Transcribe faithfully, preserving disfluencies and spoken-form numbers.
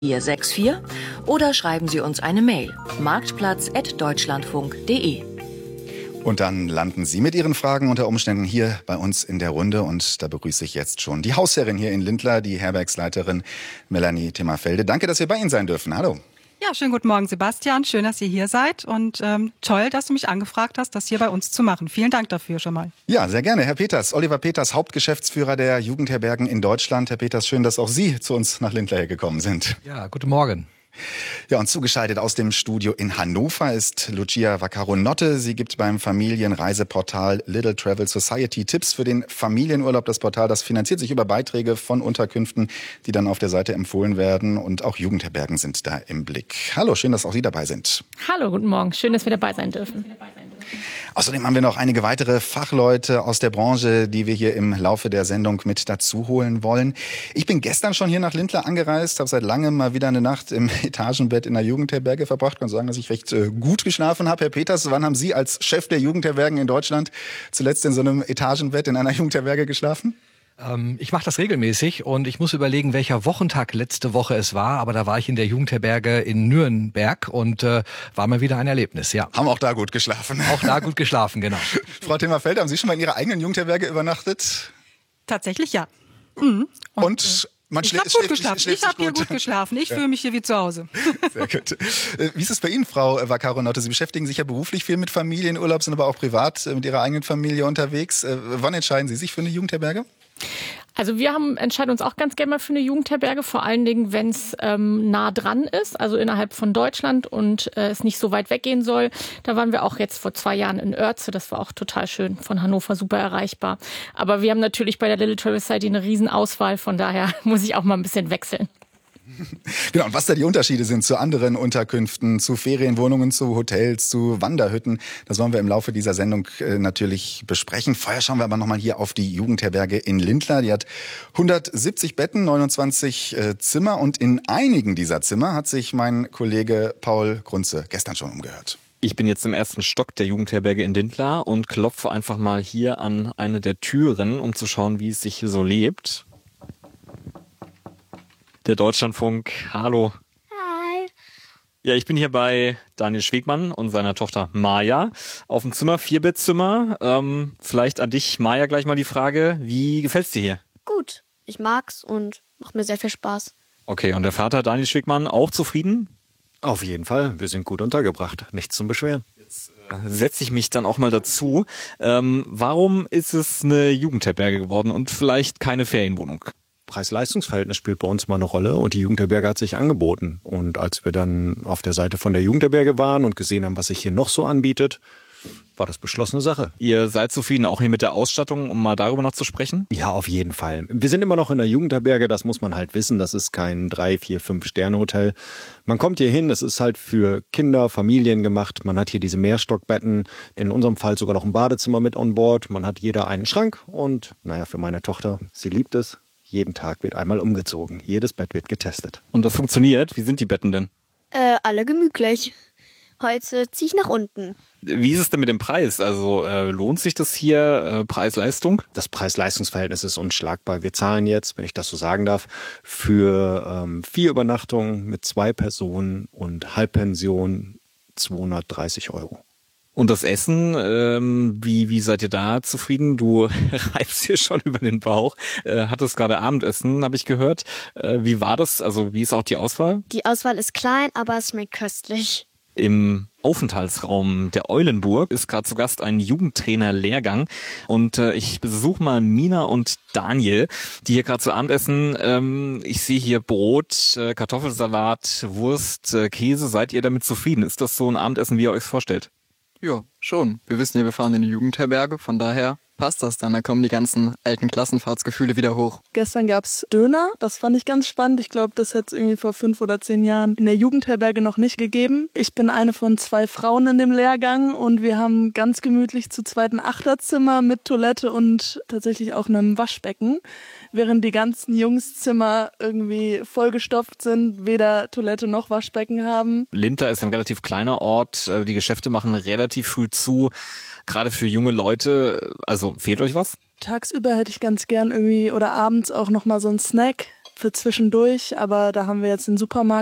vier sechs vier oder schreiben Sie uns eine Mail marktplatz at deutschlandfunk punkt de. Und dann landen Sie mit Ihren Fragen unter Umständen hier bei uns in der Runde. Und da begrüße ich jetzt schon die Hausherrin hier in Lindlar, die Herbergsleiterin Melanie Timmerfelde. Danke, dass wir bei Ihnen sein dürfen. Hallo. Ja, schönen guten Morgen, Sebastian. Schön, dass ihr hier seid. Und ähm, toll, dass du mich angefragt hast, das hier bei uns zu machen. Vielen Dank dafür schon mal. Ja, sehr gerne. Herr Peters, Oliver Peters, Hauptgeschäftsführer der Jugendherbergen in Deutschland. Herr Peters, schön, dass auch Sie zu uns nach Lindlar gekommen sind. Ja, guten Morgen. Ja, und zugeschaltet aus dem Studio in Hannover ist Lucia Vaccaro-Notte. Sie gibt beim Familienreiseportal Little Travel Society Tipps für den Familienurlaub. Das Portal, das finanziert sich über Beiträge von Unterkünften, die dann auf der Seite empfohlen werden. Und auch Jugendherbergen sind da im Blick. Hallo, schön, dass auch Sie dabei sind. Hallo, guten Morgen. Schön, dass wir dabei sein dürfen. Außerdem haben wir noch einige weitere Fachleute aus der Branche, die wir hier im Laufe der Sendung mit dazu holen wollen. Ich bin gestern schon hier nach Lindlar angereist, habe seit langem mal wieder eine Nacht im Etagenbett in der Jugendherberge verbracht. Ich kann sagen, dass ich recht äh, gut geschlafen habe. Herr Peters, wann haben Sie als Chef der Jugendherbergen in Deutschland zuletzt in so einem Etagenbett in einer Jugendherberge geschlafen? Ähm, ich mache das regelmäßig und ich muss überlegen, welcher Wochentag letzte Woche es war. Aber da war ich in der Jugendherberge in Nürnberg und äh, war mal wieder ein Erlebnis, ja. Haben auch da gut geschlafen. Auch da gut geschlafen, genau. Frau Timmerfelde, haben Sie schon mal in Ihrer eigenen Jugendherberge übernachtet? Tatsächlich ja. Mhm. Und, und man ich habe gut geschlafen. Ich habe hier gut geschlafen. Ich ja. fühle mich hier wie zu Hause. Sehr gut. Wie ist es bei Ihnen, Frau Vaccaro-Notte? Sie beschäftigen sich ja beruflich viel mit Familienurlaub, sind aber auch privat mit Ihrer eigenen Familie unterwegs. Wann entscheiden Sie sich für eine Jugendherberge? Also wir haben, entscheiden uns auch ganz gerne mal für eine Jugendherberge, vor allen Dingen, wenn es ähm, nah dran ist, also innerhalb von Deutschland und äh, es nicht so weit weggehen soll. Da waren wir auch jetzt vor zwei Jahren in Oertze, das war auch total schön, von Hannover super erreichbar. Aber wir haben natürlich bei der Little Travel Society eine riesen Auswahl, von daher muss ich auch mal ein bisschen wechseln. Genau, und was da die Unterschiede sind zu anderen Unterkünften, zu Ferienwohnungen, zu Hotels, zu Wanderhütten, das wollen wir im Laufe dieser Sendung äh, natürlich besprechen. Vorher schauen wir aber nochmal hier auf die Jugendherberge in Lindlar. Die hat hundertsiebzig Betten, neunundzwanzig äh, Zimmer und in einigen dieser Zimmer hat sich mein Kollege Paul Grunze gestern schon umgehört. Ich bin jetzt im ersten Stock der Jugendherberge in Lindlar und klopfe einfach mal hier an eine der Türen, um zu schauen, wie es sich hier so lebt. Der Deutschlandfunk, hallo. Hi. Ja, ich bin hier bei Daniel Schwegmann und seiner Tochter Maja auf dem Zimmer, Vierbettzimmer. Ähm, vielleicht an dich, Maja, gleich mal die Frage, wie gefällt's dir hier? Gut, ich mag's und macht mir sehr viel Spaß. Okay, und der Vater Daniel Schwegmann auch zufrieden? Auf jeden Fall, wir sind gut untergebracht, nichts zum Beschweren. Jetzt äh, setze ich mich dann auch mal dazu. Ähm, warum ist es eine Jugendherberge geworden und vielleicht keine Ferienwohnung? Preis-Leistungs-Verhältnis spielt bei uns mal eine Rolle und die Jugendherberge hat sich angeboten. Und als wir dann auf der Seite von der Jugendherberge waren und gesehen haben, was sich hier noch so anbietet, war das beschlossene Sache. Ihr seid zufrieden auch hier mit der Ausstattung, um mal darüber noch zu sprechen? Ja, auf jeden Fall. Wir sind immer noch in der Jugendherberge, das muss man halt wissen. Das ist kein drei, vier, fünf Sterne Hotel. Man kommt hier hin, es ist halt für Kinder, Familien gemacht. Man hat hier diese Mehrstockbetten, in unserem Fall sogar noch ein Badezimmer mit on board. Man hat jeder einen Schrank und, naja, für meine Tochter, sie liebt es. Jeden Tag wird einmal umgezogen. Jedes Bett wird getestet. Und das funktioniert? Wie sind die Betten denn? Äh, alle gemütlich. Heute ziehe ich nach unten. Wie ist es denn mit dem Preis? Also äh, lohnt sich das hier, äh, Preis-Leistung? Das Preis-Leistungs-Verhältnis ist unschlagbar. Wir zahlen jetzt, wenn ich das so sagen darf, für ähm, vier Übernachtungen mit zwei Personen und Halbpension zweihundertdreißig Euro. Und das Essen, ähm, wie, wie seid ihr da zufrieden? Du reibst hier schon über den Bauch. Äh, hattest gerade Abendessen, habe ich gehört. Äh, wie war das? Also wie ist auch die Auswahl? Die Auswahl ist klein, aber es schmeckt köstlich. Im Aufenthaltsraum der Eulenburg ist gerade zu Gast ein Jugendtrainer-Lehrgang und äh, ich besuche mal Mina und Daniel, die hier gerade zu Abend essen. Ähm, ich sehe hier Brot, äh, Kartoffelsalat, Wurst, äh, Käse. Seid ihr damit zufrieden? Ist das so ein Abendessen, wie ihr euch vorstellt? Ja, schon. Wir wissen ja, wir fahren in die Jugendherberge, von daher passt das dann. Da kommen die ganzen alten Klassenfahrtsgefühle wieder hoch. Gestern gab's Döner, das fand ich ganz spannend. Ich glaube, das hätte es irgendwie vor fünf oder zehn Jahren in der Jugendherberge noch nicht gegeben. Ich bin eine von zwei Frauen in dem Lehrgang und wir haben ganz gemütlich zu zweit ein Achterzimmer mit Toilette und tatsächlich auch einem Waschbecken, während die ganzen Jungszimmer irgendwie vollgestopft sind, weder Toilette noch Waschbecken haben. Lindlar ist ein relativ kleiner Ort, die Geschäfte machen relativ früh zu. Gerade für junge Leute, also fehlt euch was? Tagsüber hätte ich ganz gern irgendwie oder abends auch nochmal so einen Snack. für zwischendurch, aber da haben wir jetzt den Supermarkt